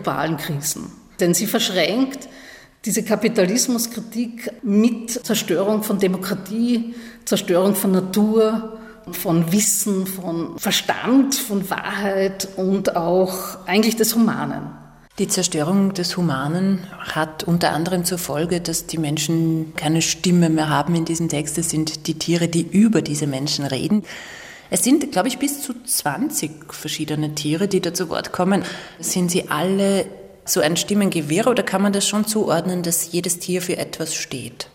globalen Krisen. Denn sie verschränkt diese Kapitalismuskritik mit Zerstörung von Demokratie, Zerstörung von Natur, von Wissen, von Verstand, von Wahrheit und auch eigentlich des Humanen. Die Zerstörung des Humanen hat unter anderem zur Folge, dass die Menschen keine Stimme mehr haben in diesem Text. Es sind die Tiere, die über diese Menschen reden. Es sind, glaube ich, bis zu 20 verschiedene Tiere, die da zu Wort kommen. Sind sie alle so ein Stimmengewirr oder kann man das schon zuordnen, dass jedes Tier für etwas steht?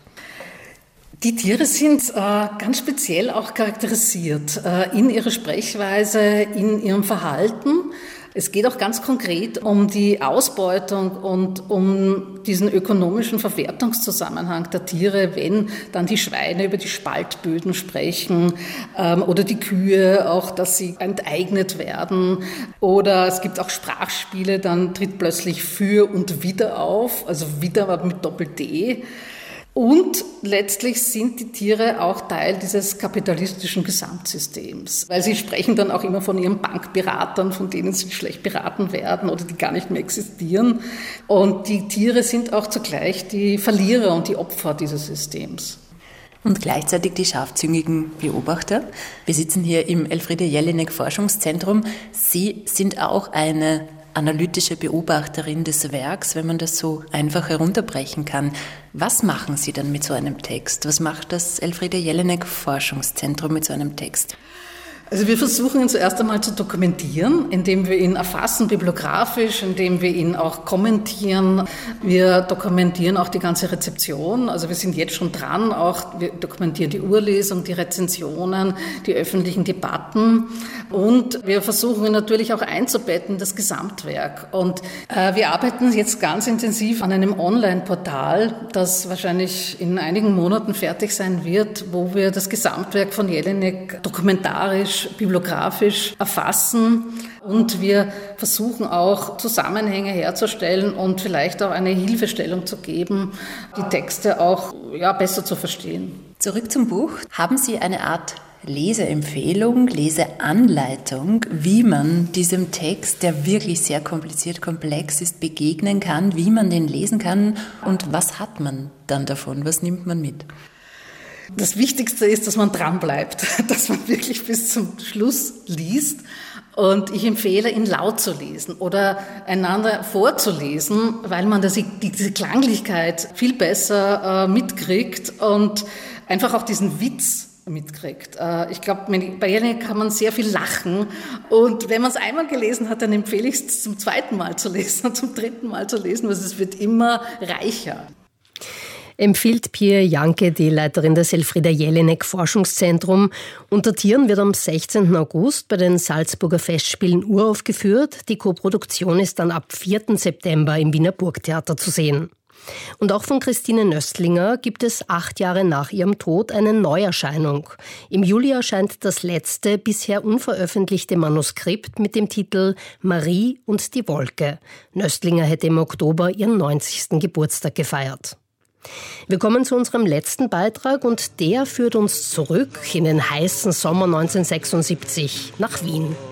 Die Tiere sind ganz speziell auch charakterisiert in ihrer Sprechweise, in ihrem Verhalten. Es geht auch ganz konkret um die Ausbeutung und um diesen ökonomischen Verwertungszusammenhang der Tiere, wenn dann die Schweine über die Spaltböden sprechen oder die Kühe auch, dass sie enteignet werden. Oder es gibt auch Sprachspiele, dann tritt plötzlich für und wieder auf, also wieder mit Doppel-D. Und letztlich sind die Tiere auch Teil dieses kapitalistischen Gesamtsystems, weil sie sprechen dann auch immer von ihren Bankberatern, von denen sie schlecht beraten werden oder die gar nicht mehr existieren. Und die Tiere sind auch zugleich die Verlierer und die Opfer dieses Systems. Und gleichzeitig die scharfzüngigen Beobachter. Wir sitzen hier im Elfriede Jelinek Forschungszentrum. Sie sind auch eine analytische Beobachterin des Werks, wenn man das so einfach herunterbrechen kann. Was machen Sie dann mit so einem Text? Was macht das Elfriede Jelinek Forschungszentrum mit so einem Text? Also wir versuchen ihn zuerst einmal zu dokumentieren, indem wir ihn erfassen bibliografisch, indem wir ihn auch kommentieren. Wir dokumentieren auch die ganze Rezeption. Also wir sind jetzt schon dran, wir dokumentieren die Urlesung, die Rezensionen, die öffentlichen Debatten. Und wir versuchen ihn natürlich auch einzubetten, das Gesamtwerk. Und wir arbeiten jetzt ganz intensiv an einem Online-Portal, das wahrscheinlich in einigen Monaten fertig sein wird, wo wir das Gesamtwerk von Jelinek dokumentarisch, bibliografisch erfassen und wir versuchen auch Zusammenhänge herzustellen und vielleicht auch eine Hilfestellung zu geben, die Texte auch besser zu verstehen. Zurück zum Buch. Haben Sie eine Art Leseempfehlung, Leseanleitung, wie man diesem Text, der wirklich sehr kompliziert, komplex ist, begegnen kann, wie man den lesen kann und was hat man dann davon, was nimmt man mit? Das Wichtigste ist, dass man dranbleibt, dass man wirklich bis zum Schluss liest. Und ich empfehle, ihn laut zu lesen oder einander vorzulesen, weil man diese Klanglichkeit viel besser mitkriegt und einfach auch diesen Witz mitkriegt. Ich glaube, bei Jelinek kann man sehr viel lachen. Und wenn man es einmal gelesen hat, dann empfehle ich es zum zweiten Mal zu lesen und zum dritten Mal zu lesen, weil es wird immer reicher. Empfiehlt Pia Janke, die Leiterin des Elfriede Jelinek Forschungszentrum. Unter Tieren wird am 16. August bei den Salzburger Festspielen uraufgeführt. Die Koproduktion ist dann ab 4. September im Wiener Burgtheater zu sehen. Und auch von Christine Nöstlinger gibt es 8 Jahre nach ihrem Tod eine Neuerscheinung. Im Juli erscheint das letzte, bisher unveröffentlichte Manuskript mit dem Titel Marie und die Wolke. Nöstlinger hätte im Oktober ihren 90. Geburtstag gefeiert. Wir kommen zu unserem letzten Beitrag und der führt uns zurück in den heißen Sommer 1976 nach Wien.